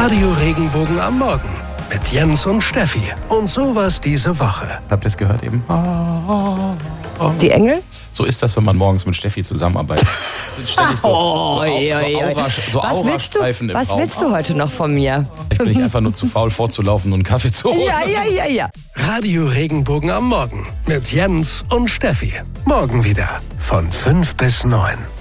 Radio Regenbogen am Morgen mit Jens und Steffi. Und sowas diese Woche. Habt ihr es gehört eben? Die Engel? So ist das, wenn man morgens mit Steffi zusammenarbeitet. Sind ständig so Aurastreifen im Raum. Was willst du heute noch von mir? Ich bin nicht einfach nur zu faul vorzulaufen und einen Kaffee zu holen. Ja. Radio Regenbogen am Morgen mit Jens und Steffi. Morgen wieder von 5 bis 9.